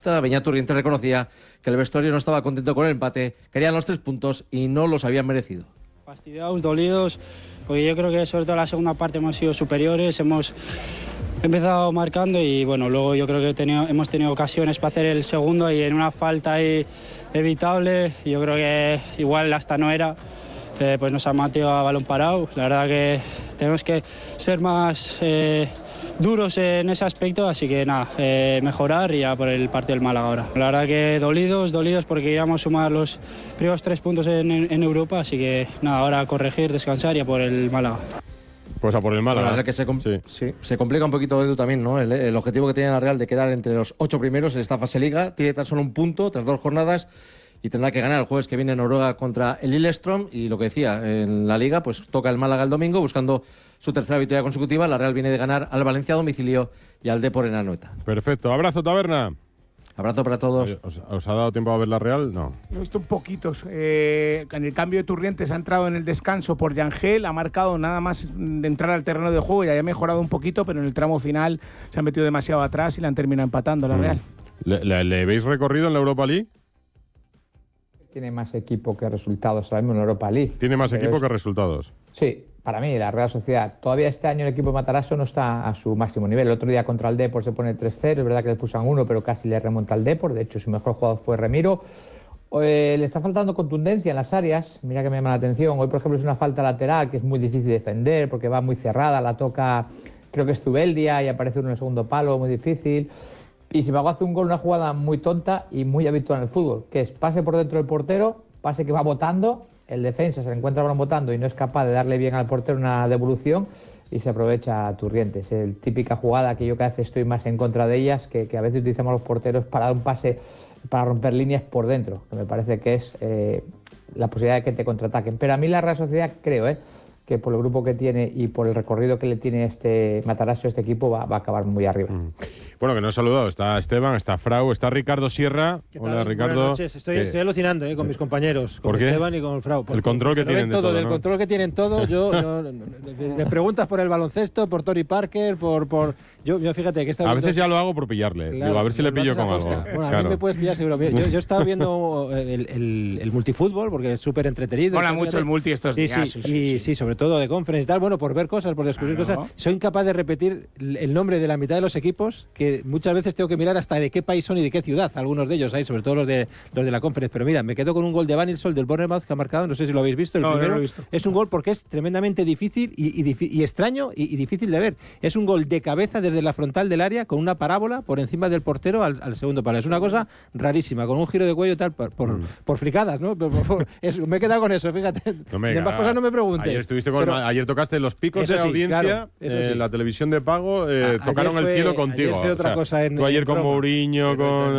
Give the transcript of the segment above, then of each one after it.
Beñat Turriente reconocía que el vestuario no estaba contento con el empate, querían los 3 puntos y no los habían merecido. Fastidiados, dolidos, porque yo creo que sobre todo en la segunda parte hemos sido superiores, hemos empezado marcando y bueno, luego yo creo que hemos tenido ocasiones para hacer el segundo y en una falta ahí evitable, yo creo que igual hasta no era, pues nos han matado a balón parado. La verdad que tenemos que ser más duros en ese aspecto, así que nada, mejorar y ya por el partido del Málaga ahora. La verdad que dolidos porque queríamos sumar los primeros 3 puntos en Europa, así que nada, ahora corregir, descansar y a por el Málaga. Pues a por el Málaga. La verdad que se complica un poquito, Edu, también, ¿no? El objetivo que tiene la Real de quedar entre los 8 primeros en esta fase Liga, tiene tan solo un punto tras 2 jornadas y tendrá que ganar el jueves que viene en Noruega contra el Lillestrøm. Y lo que decía, en la Liga pues toca el Málaga el domingo buscando su tercera victoria consecutiva. La Real viene de ganar al Valencia a domicilio y al Depor en Anoeta. Perfecto. Abrazo, Taberna. Abrazo para todos. ¿Os ha dado tiempo a ver la Real? No. He visto un poquitos. En el cambio de Turrientes ha entrado en el descanso por Yangel, ha marcado nada más de entrar al terreno de juego y haya mejorado un poquito, pero en el tramo final se ha metido demasiado atrás y la han terminado empatando la Real. ¿Le veis recorrido en la Europa League? Tiene más equipo que resultados ahora mismo en la Europa League. Tiene más equipo que resultados. Sí, para mí, la Real Sociedad. Todavía este año el equipo de Matarazzo no está a su máximo nivel. El otro día contra el Depor se pone 3-0. Es verdad que le pusan 1, pero casi le remonta al Depor. De hecho, su mejor jugador fue Remiro. Le está faltando contundencia en las áreas. Mira que me llama la atención. Hoy, por ejemplo, es una falta lateral que es muy difícil de defender porque va muy cerrada. La toca, creo que es Zubeldia y aparece uno en el segundo palo, muy difícil. Y Simago hace un gol, una jugada muy tonta y muy habitual en el fútbol, que es pase por dentro del portero, pase que va botando, el defensa se le encuentra el balón botando y no es capaz de darle bien al portero una devolución y se aprovecha a Turrientes. Es típica jugada que yo cada vez estoy más en contra de ellas, que a veces utilizamos los porteros para dar un pase, para romper líneas por dentro, que me parece que es la posibilidad de que te contraataquen. Pero a mí la Real Sociedad creo que por el grupo que tiene y por el recorrido que le tiene este Matarazzo, este equipo va a acabar muy arriba. Bueno, que nos he saludado. Está Esteban, está Frau, está Ricardo Sierra. Hola, Ricardo. Buenas noches. Estoy alucinando con mis compañeros, con Esteban y con Frau. El control que tienen todo, de todo, del control que tienen todo. Le preguntas por el baloncesto, por Tony Parker, por yo fíjate que a veces ya lo hago por pillarle. Claro, digo, a ver si le pillo con algo. Bueno, a mí me puedes pillar seguro. Yo estaba viendo el multifútbol porque es súper entretenido. Mola mucho el multi estos días. Sí, sobre todo de conference y tal. Bueno, por ver cosas, por descubrir cosas. Soy incapaz de repetir el nombre de la mitad de los equipos, que muchas veces tengo que mirar hasta de qué país son y de qué ciudad. Algunos de ellos hay, sobre todo los de la conference. Pero mira, me quedo con un gol de Van Ilsol del Bournemouth que ha marcado. No sé si lo habéis visto. El primero no lo he visto. Es un gol porque es tremendamente difícil y extraño y difícil de ver. Es un gol de cabeza desde la frontal del área con una parábola por encima del portero al segundo palo. Es una cosa rarísima, con un giro de cuello tal por fricadas, ¿no? Me he quedado con eso, fíjate. De más cosas no me preguntes. Ayer tocaste los picos de audiencia, claro, la televisión de pago, tocaron el cielo contigo. Ayer otra cosa tú ayer con Mourinho,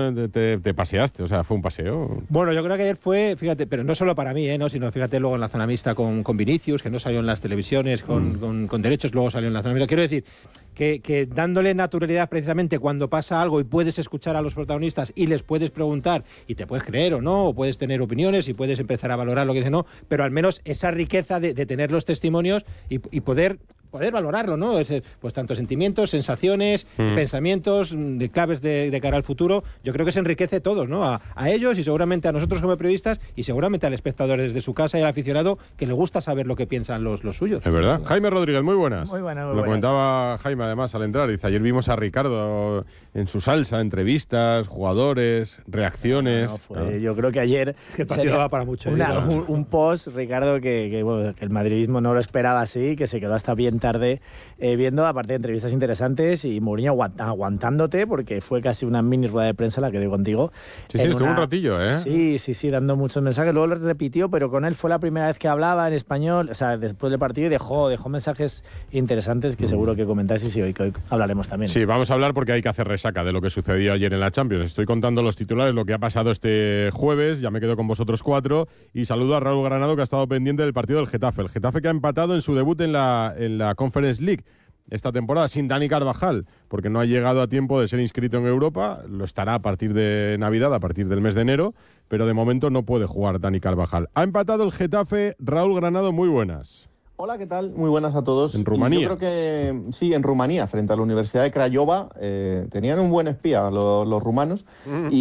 te paseaste, o sea, fue un paseo. Bueno, yo creo que ayer fue, fíjate, pero no solo para mí, ¿no? Sino fíjate luego en la zona mixta con Vinicius, que no salió en las televisiones, con derechos, luego salió en la zona mixta. Quiero decir que dándole naturalidad precisamente cuando pasa algo y puedes escuchar a los protagonistas y les puedes preguntar y te puedes creer o no, o puedes tener opiniones y puedes empezar a valorar lo que dicen, no, pero al menos esa riqueza de tener los testimonios y poder valorarlo, ¿no? Pues tanto sentimientos, sensaciones, pensamientos, de claves de cara al futuro. Yo creo que se enriquece a todos, ¿no? A ellos y seguramente a nosotros como periodistas y seguramente al espectador desde su casa y al aficionado que le gusta saber lo que piensan los suyos. Es verdad. Jaime Rodríguez, muy buenas. Muy buenas. Lo comentaba Jaime además al entrar. Dice, ayer vimos a Ricardo en su salsa, entrevistas, jugadores, reacciones. Yo creo que ayer el partido va para mucho. Un post, Ricardo, que el madridismo no lo esperaba así, que se quedó hasta bien tarde viendo, aparte de entrevistas interesantes y Mourinho aguantándote, porque fue casi una mini rueda de prensa la que dio contigo. Sí, estuvo un ratillo, ¿eh? Sí, dando muchos mensajes. Luego lo repitió, pero con él fue la primera vez que hablaba en español, o sea, después del partido, y dejó mensajes interesantes que seguro que comentáis y sí, hoy hablaremos también. Sí, vamos a hablar porque hay que hacer resaca de lo que sucedió ayer en la Champions. Estoy contando los titulares, lo que ha pasado este jueves, ya me quedo con vosotros 4 y saludo a Raúl Granado, que ha estado pendiente del partido del Getafe. El Getafe que ha empatado en su debut en la Conference League esta temporada sin Dani Carvajal, porque no ha llegado a tiempo de ser inscrito en Europa. Lo estará a partir de Navidad, a partir del mes de enero, pero de momento no puede jugar Dani Carvajal. Ha empatado el Getafe. Raúl Granado, muy buenas. Hola, ¿qué tal? Muy buenas a todos. En Rumanía. Yo creo que sí, en Rumanía, frente a la Universidad de Craiova, tenían un buen espía los rumanos.